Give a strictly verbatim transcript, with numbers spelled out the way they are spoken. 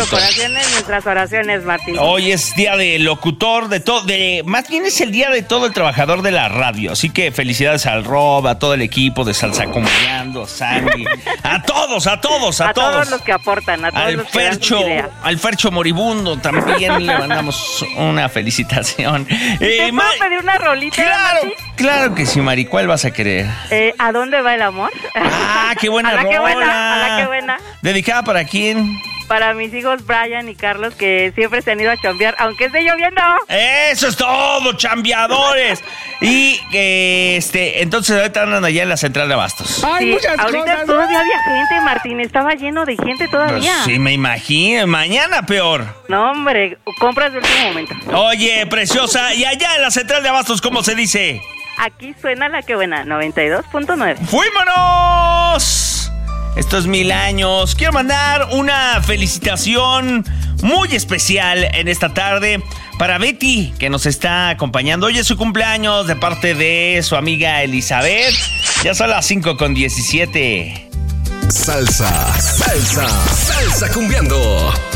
corazones, nuestras oraciones, Martín. Hoy es día de locutor, de todo, de más bien es el día de todo el trabajador de la radio. Así que felicidades al Rob, a todo el equipo de Salsa Comuneando, Sandy, a todos, a todos, a, a todos. A todos los que aportan, a todos al los que Fercho, al Fercho Moribundo también le mandamos una felicitación. ¿Te eh, puedo pedir una rolita? Claro, Martín? claro que sí, Mari. ¿Cuál vas a querer? Eh, ¿A dónde va el amor? Ah, qué buena a la rola. que buena, a la que buena. ¿Dedicada para quién? Para mis hijos Brian y Carlos, que siempre se han ido a chambear, aunque esté lloviendo. Eso es todo, chambeadores. Y eh, este, entonces ahorita andan allá en la central de abastos. Hay sí, muchas ahorita cosas. Todavía había gente, Martín, estaba lleno de gente todavía. Pues sí, me imagino, mañana peor. No, hombre, compras de último momento. Oye, preciosa, y allá en la central de abastos, ¿cómo se dice? Aquí suena la que buena, noventa y dos punto nueve. ¡Fuímonos! Estos mil años. Quiero mandar una felicitación muy especial en esta tarde para Betty, que nos está acompañando. Hoy es su cumpleaños de parte de su amiga Elizabeth. Ya son las cinco con diecisiete. Salsa, salsa, salsa cumbiando.